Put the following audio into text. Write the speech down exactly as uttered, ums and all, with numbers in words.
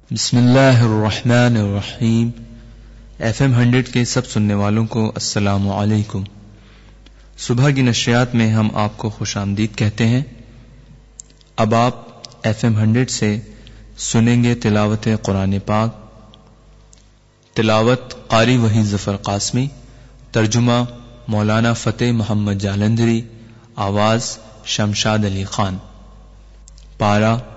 बिस्मिल्लाहिर्रहमानिर्रहीम। F am hundred के सब सुनने वालों को अस्सलामु अलैकुम। सुबह की नशरियात में हम आपको खुशामदीद कहते हैं। अब आप एफ एम हंड्रेड से सुनेंगे तिलावत कुरान पाक। तिलावत कारी वही जफर कासमी, तर्जुमा मौलाना फतेह मोहम्मद जालंधरी, आवाज शमशाद अली खान। पारा